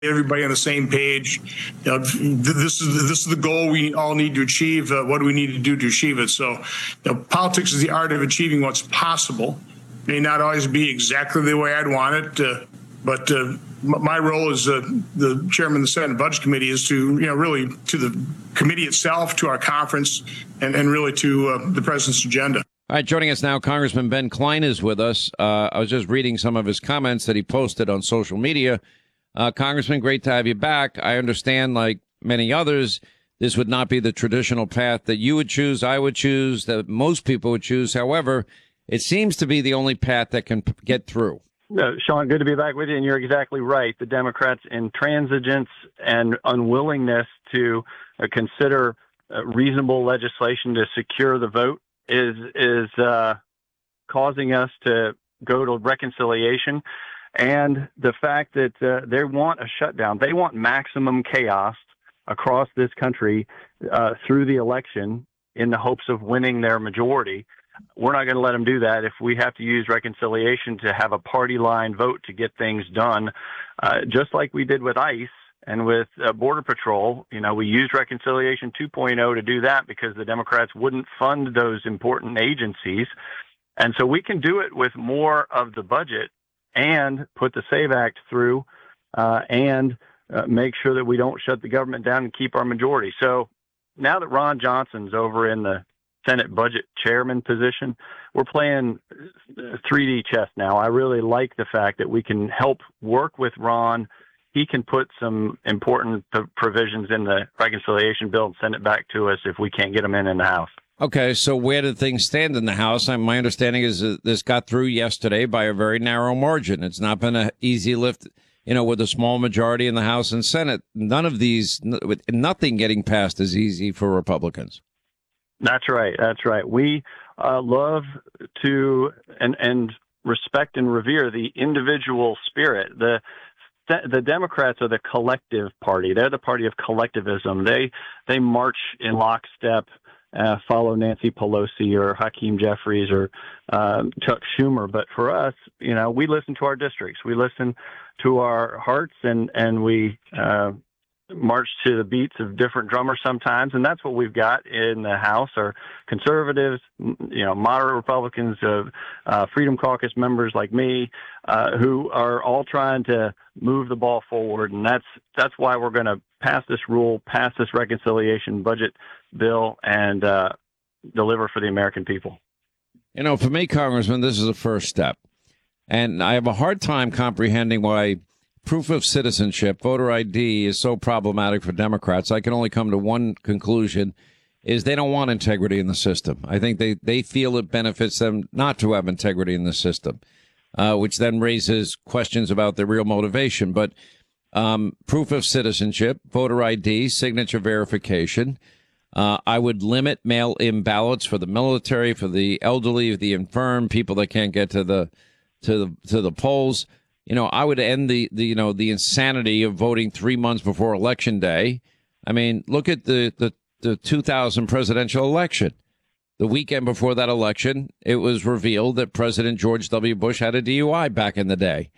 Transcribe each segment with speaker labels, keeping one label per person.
Speaker 1: everybody on the same page. This is the goal we all need to achieve. What do we need to do to achieve it? So, politics is the art of achieving what's possible. May not always be exactly the way I'd want it, but my role as the chairman of the Senate Budget Committee is to, really to the committee itself, to our conference, and really to the president's agenda.
Speaker 2: All right, joining us now, Congressman Ben Cline is with us. I was just reading some of his comments that he posted on social media. Congressman, great to have you back. I understand, like many others, this would not be the traditional path that you would choose, I would choose, that most people would choose. However, it seems to be the only path that can get through.
Speaker 3: Sean, good to be back with you, and you're exactly right. The Democrats' intransigence and unwillingness to consider reasonable legislation to secure the vote is causing us to go to reconciliation. And the fact that they want a shutdown, they want maximum chaos across this country through the election in the hopes of winning their majority. We're not going to let them do that. If we have to use reconciliation to have a party line vote to get things done, just like we did with ICE and with Border Patrol, we used Reconciliation 2.0 to do that because the Democrats wouldn't fund those important agencies. And so we can do it with more of the budget and put the SAVE Act through and make sure that we don't shut the government down and keep our majority. So now that Ron Johnson's over in the Senate Budget Chairman position, we're playing 3D chess now. I really like the fact that we can help work with Ron. He can put some important provisions in the reconciliation bill and send it back to us if we can't get them in the House.
Speaker 2: Okay, so where did things stand in the House? My understanding is that this got through yesterday by a very narrow margin. It's not been an easy lift, with a small majority in the House and Senate. None of these, with nothing getting passed is easy for Republicans.
Speaker 3: That's right. That's right. We love to and respect and revere the individual spirit. The Democrats are the collective party. They're the party of collectivism. They march in lockstep. Follow Nancy Pelosi or Hakeem Jeffries or Chuck Schumer. But for us, we listen to our districts. We listen to our hearts, and we march to the beats of different drummers sometimes. And that's what we've got in the House are conservatives, moderate Republicans, Freedom Caucus members like me, who are all trying to move the ball forward. And that's why we're going to pass this rule, pass this reconciliation budget bill, and deliver for the American people.
Speaker 2: For me, Congressman, this is a first step. And I have a hard time comprehending why proof of citizenship, voter ID, is so problematic for Democrats. I can only come to one conclusion, is they don't want integrity in the system. I think they feel it benefits them not to have integrity in the system, which then raises questions about their real motivation. But proof of citizenship, voter ID, signature verification. I would limit mail-in ballots for the military, for the elderly, the infirm, people that can't get to the polls. I would end the insanity of voting 3 months before Election Day. I mean, look at the 2000 presidential election. The weekend before that election, it was revealed that President George W. Bush had a DUI back in the day.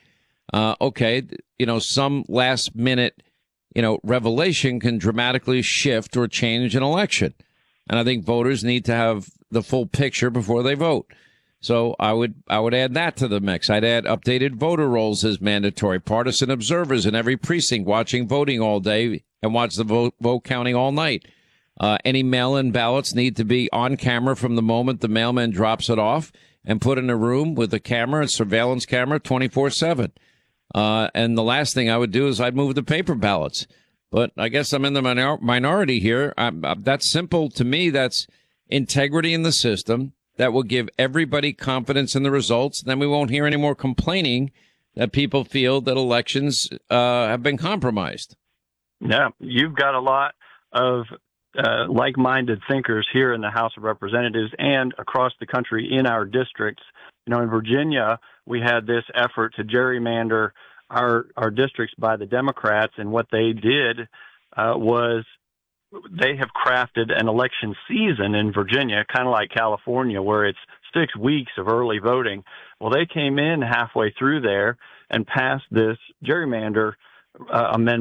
Speaker 2: Some last minute, revelation can dramatically shift or change an election. And I think voters need to have the full picture before they vote. So I would add that to the mix. I'd add updated voter rolls as mandatory, partisan observers in every precinct watching voting all day and watch the vote counting all night. Any mail-in ballots need to be on camera from the moment the mailman drops it off and put in a room with a camera, a surveillance camera, 24/7. And the last thing I would do is I'd move the paper ballots. But I guess I'm in the minority here. That's simple to me. That's integrity in the system. That will give everybody confidence in the results. Then we won't hear any more complaining that people feel that elections have been compromised.
Speaker 3: Yeah, you've got a lot of like-minded thinkers here in the House of Representatives and across the country in our districts. In Virginia, we had this effort to gerrymander our districts by the Democrats, and what they did was they have crafted an election season in Virginia, kind of like California, where it's 6 weeks of early voting. Well, they came in halfway through there and passed this gerrymander amendment